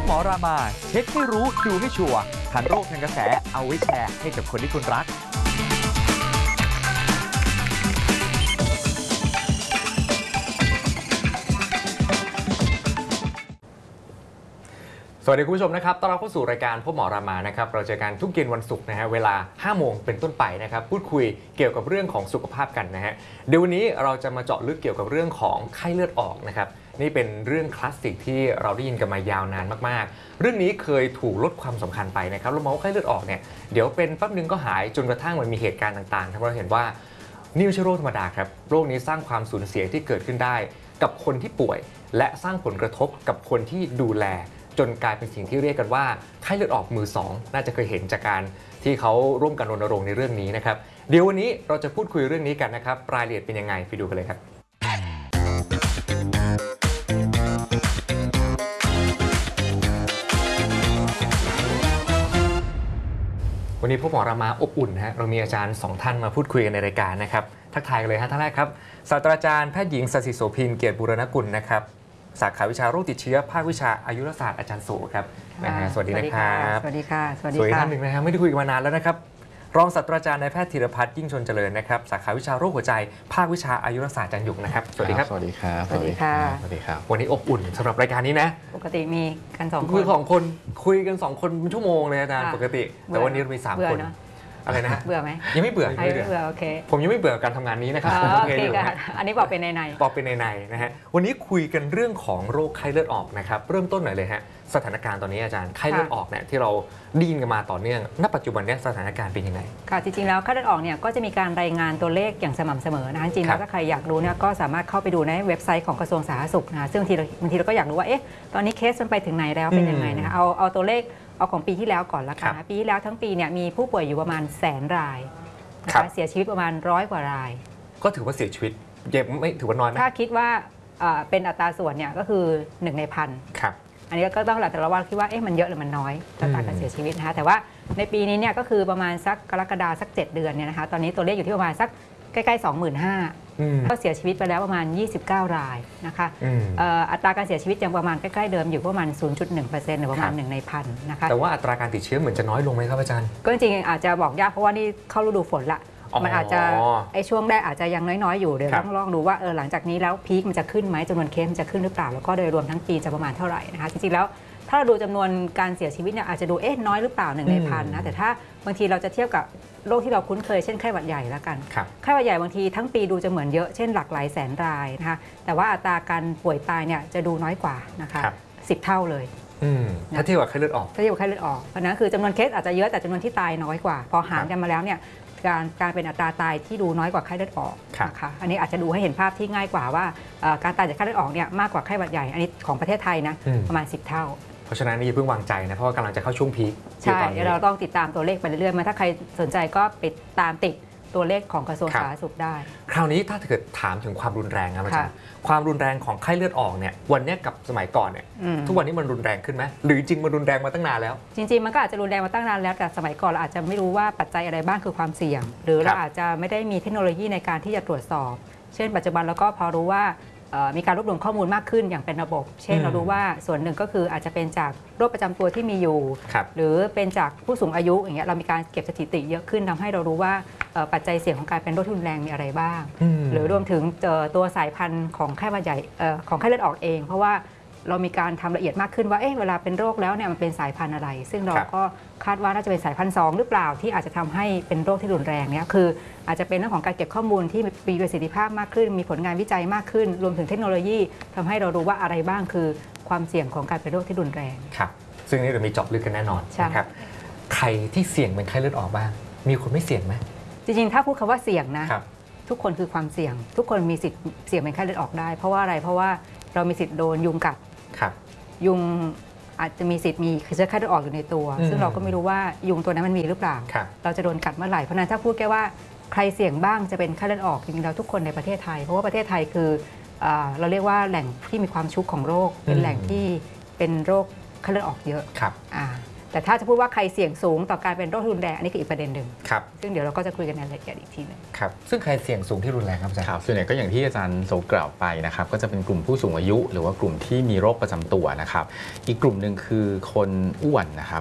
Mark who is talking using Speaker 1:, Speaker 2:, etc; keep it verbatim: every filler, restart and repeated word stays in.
Speaker 1: หมอรามาเช็คให้รู้ดูให้ชัวร์ทันโรคทันกระแสเอาไว้แชร์ให้กับคนที่คุณรักสวัสดีคุณผู้ชมนะครับต้อนรับเข้าสู่รายการพบหมอรามานะครับเราเจอกันทุกเย็นวันศุกร์นะฮะเวลาห้าโมงเป็นต้นไปนะครับพูดคุยเกี่ยวกับเรื่องของสุขภาพกันนะฮะเดี๋ยววันนี้เราจะมาเจาะลึกเกี่ยวกับเรื่องของไข้เลือดออกนะครับนี่เป็นเรื่องคลาสสิกที่เราได้ยินกันมายาวนานมากๆเรื่องนี้เคยถูกลดความสำคัญไปนะครับเรามองว่าไข้เลือดออกเนี่ยเดี๋ยวเป็นแป๊บนึงก็หายจนกระทั่งมันมีเหตุการณ์ต่างๆทำให้เราเห็นว่านี่ไม่ใช่โรคธรรมดาครับโรคนี้สร้างความสูญเสียที่เกิดขึ้นได้กับคนที่ป่วยและสร้างผลกระทบกับคนที่ดูแลจนกลายเป็นสิ่งที่เรียกกันว่าไข้เลือดออกมือสองน่าจะเคยเห็นจากการที่เขาร่วมกันรณรงค์ในเรื่องนี้นะครับเดี๋ยววันนี้เราจะพูดคุยเรื่องนี้กันนะครับรายละเอียดเป็นยังไงไปดูกันเลยครับวันนี้พวกหมอรามาอบอุ่นฮะเรามีอาจารย์สองท่านมาพูดคุยกันในรายการนะครับทักทายกันเลยฮะท่านแรกครับศาสตราจารย์แพทย์หญิงสศิโสภินเกียรติบูรณกุลนะครับสาขาวิชาโรคติดเชื้อภาควิชาอายุรศาสตร์อาจารย์โสครับนะฮะสวัสดีนะครับ
Speaker 2: สวัสดีค่ะสวัสดี
Speaker 1: ค่ะท่านหนึ่งนะฮะไม่ได้คุยกันมานานแล้วนะครับรองศาสตราจารย์นายแพทย์ธีรพัฒน์ยิ่งชนเจริญนะครับสาขาวิชาโรคหัวใจภาควิชาอายุรศาสตร์อาจารย์หยกนะครับสวัสดีครับ
Speaker 3: สวัสดีครับ
Speaker 2: สวัสดีค่ะ
Speaker 3: สวัสดีครับ
Speaker 1: วันนี้อบอุ่นสำหรับรายการนี้นะ
Speaker 2: ปกติมีกันสองคน
Speaker 1: คุยสองคนคุยกันสองคนเป็นชั่วโมงเลยอาจารย์ปกติแต่วันนี้เรามีสามคนอะไรนะ
Speaker 2: เบื่อไหม
Speaker 1: ยังไม่เบื่อ
Speaker 2: ไม่เบื่อโอเค
Speaker 1: ผมยังไม่เบื่อการทำงานนี้นะครับ
Speaker 2: โอเคค่ะอันนี้บอกเป็นในใน
Speaker 1: บอกเป็นในในนะฮะวันนี้คุยกันเรื่องของโรคไข้เลือดออกนะครับเริ่มต้นหน่อยเลยฮะสถานการณ์ตอนนี้อาจารย์ไข้เลือดออกเนี่ยที่เราได้ยินกันมาต่อเนื่องณปัจจุบันนี้สถานการณ์เป็นยังไง
Speaker 2: ค่ะจริงๆแล้วไข้เลือดออกเนี่ยก็จะมีการรายงานตัวเลขอย่างสม่ำเสมอนะจริงๆแล้วถ้าใครอยากรู้เนี่ยก็สามารถเข้าไปดูในเว็บไซต์ของกระทรวงสาธารณสุขนะซึ่งบางทีบางทีเราก็อยากรู้ว่าเอ๊ะตอนนี้เคสมันไปถึงไหนแล้วเป็นยังไงนะคะเอาเอาตัวเลขเอาของปีที่แล้วก่อนละกันนะปีที่แล้วทั้งปีเนี่ยมีผู้ป่วยอยู่ประมาณแสนรายนะคะเสียชีวิตประมาณร้อยกว่าราย
Speaker 1: ก็ถือว่าเสียชีวิตยังไม่ถือว่าน้อยไหม
Speaker 2: ถ้าคิดว่าเป็นอัตราส่วนเนี่ยก็คือหนึ่งในพันอันนี้ก็ต้องหลักแต่ละว่าคิดว่าเอ๊ะมันเยอะหรือมันน้อยอัตราการเสียชีวิตนะคะแต่ว่าในปีนี้เนี่ยก็คือประมาณสักกรกฎาคมสักเจ็ดเดือนเนี่ยนะคะตอนนี้ตัวเลขอยู่ที่ประมาณสักใกล้ๆ สองหมื่นห้าพัน ก็เสียชีวิตไปแล้วประมาณยี่สิบเก้ารายนะคะอัตราการเสียชีวิตยังประมาณใกล้ๆเดิมอยู่ประมาณ ศูนย์จุดหนึ่งเปอร์เซ็นต์ หรือประมาณหนึ่งในพันนะคะ
Speaker 1: แต่ว่าอัตราการติดเชื้อเหมือนจะน้อยลงไหมครับอาจารย์
Speaker 2: ก็จริงๆอาจจะบอกยากเพราะว่านี่เข้าฤดูฝนละมันอาจจะไอ้ช่วงแรกอาจจะยังน้อยๆอยู่เดี๋ยวต้องลองดูว่าเออหลังจากนี้แล้วพีคมันจะขึ้นไหมจำนวนเคสมันจะขึ้นหรือเปล่าแล้วก็โดยรวมทั้งปีจะประมาณเท่าไหร่นะคะจริงๆแล้วถ้าเราดูจำนวนการเสียชีวิตเนี่ยอาจจะดูเอ๊ะน้อยหรือเปล่าหนึ่งในพันนะแต่ถ้าบางทีเราจะเทียบกับโรคที่เราคุ้นเคยเช่นไข้หวัดใหญ่แล้วกันไข้หวัดใหญ่บางทีทั้งปีดูจะเหมือนเยอะเช่นหลักหลายแสนรายนะคะแต่ว่าอัตราการป่วยตายเนี่ยจะดูน้อยกว่านะคะสิบเท่าเลย
Speaker 1: ถ้าเทียบกับไข้เลือดออก
Speaker 2: ถ้าเทียบกับไข้เลือดออกเพราะนั้นคือจำนวนเคสอาจจะเยอะแต่จำนวนที่ตายน้อยกว่าพอหารกันมาแล้วเนี่ยการการเป็นอัตราตายที่ดูน้อยกว่าไข้เลือดออกนะคะอันนี้อาจจะดูให้เห็นภาพที่ง่ายกว่าว่าการตายจากไข้เลือดออกเนี่ยมากกว่าไข้หวัดใหญ่อันนี้ของประเทศไทยนะประมาณสิบเท่า
Speaker 1: เพราะฉะนั้นนี่อย่าเพิ่งวางใจนะเพราะว่ากำลังจะเข้าช่วงพีค
Speaker 2: ใช่เราต้องติดตามตัวเลขไปเรื่อยๆมาถ้าใครสนใจก็ไปตามติดตัวเลขของกระทรวงสาธารณสุขได้
Speaker 1: คราวนี้ถ้าเกิดถามถึงความรุนแรงครับอาจารย์ความรุนแรงของไข้เลือดออกเนี่ยวันนี้กับสมัยก่อนเนี่ยทุกวันนี้มันรุนแรงขึ้นไหมหรือจริงมันรุนแรงมาตั้งนานแล้ว
Speaker 2: จริงๆมันก็อาจจะรุนแรงมาตั้งนานแล้วแต่สมัยก่อนเราอาจจะไม่รู้ว่าปัจจัยอะไรบ้างคือความเสี่ยงหรือเราอาจจะไม่ได้มีเทคโนโลยีในการที่จะตรวจสอบเช่นปัจจุบันเราก็พอรู้ว่ามีการรวบรวมข้อมูลมากขึ้นอย่างเป็นระบบเช่นเรารู้ว่าส่วนหนึ่งก็คืออาจจะเป็นจากโรคประจำตัวที่มีอยู่หรือเป็นจากผู้สูงอายุอย่างเงี้ยเรามีการเก็บสถิติเยอะขึ้นทำให้เรารู้ว่าปัจจัยเสี่ยงของการเป็นโรครุนแรงมีอะไรบ้างหรือรวมถึงตัวสายพันธุ์ของไข้หวัดใหญ่ของไข้เลือดออกเองเพราะว่าเรามีการทำละเอียดมากขึ้นว่าเอ๊ะเวลาเป็นโรคแล้วเนี่ยมันเป็นสายพันธุ์อะไรซึ่งเราก็คาดว่าน่าจะเป็นสายพันธุ์สองหรือเปล่าที่อาจจะทำให้เป็นโรคที่รุนแรงเนี่ยคืออาจจะเป็นเรื่องของการเก็บข้อมูลที่มีประสิทธิภาพมากขึ้นมีผลงานวิจัยมากขึ้นรวมถึงเทคโนโลยีทำให้เรารู้ว่าอะไรบ้างคือความเสี่ยงของการเป็นโรคที่รุนแรง
Speaker 1: ครับซึ่งนี่เรามีเจาะลึกกันแน่นอนนะครับใครที่เสี่ยงเป็นไข้เลือดออกบ้างมีคนไม่เสี่ยงไหม
Speaker 2: จริงๆถ้าพูดคำว่าเสี่ยงนะทุกคนคือความเสี่ยงทุกคนมีสิทธิ์เสี่ยงเป็นไข้เลือดออกได้เพราะว่าอะไรเพราะว่าเรามีสิทธิ์โดนยุงกัดยุงอาจจะมีสิทธิ์มีเชื้อไข้เลือดออกอยู่ในตัวซึ่งเราก็ไม่รู้ว่ายุงตัวนั้นมันมีหรือเปล่าเราจะโดนกัดเมื่อไหร่เพราะนั้นถ้าพูดแค่ว่าใครเสี่ยงบ้างจะเป็นไข้เลือดออกจริงๆเราทุกคนในประเทศไทยเพราะว่าประเทศไทยคือเราเรียกว่าแหล่งที่มีความชุกของโรคเป็นแหล่งที่เป็นโรคไข้เลือดออกเยอะแต่ถ้าจะพูดว่าใครเสี่ยงสูงต่อการเป็นโรครุนแรงอันนี้คืออีกประเด็นหนึ่ง
Speaker 1: ครับ
Speaker 2: ซึ่งเดี๋ยวเราก็จะคุยกันในรายละเอียดอีกทีหนึง
Speaker 1: ครับซึ่งใครเสี่ยงสูงที่รุนแรงครับอาจารย์
Speaker 3: ครับส่วนใหญ่ก็อย่างที่อาจารย์โสกล่าวไปนะครับก็จะเป็นกลุ่มผู้สูงอายุหรือว่ากลุ่มที่มีโรคประจำตัวนะครับอีกกลุ่มหนึ่งคือคนอ้วนนะครับ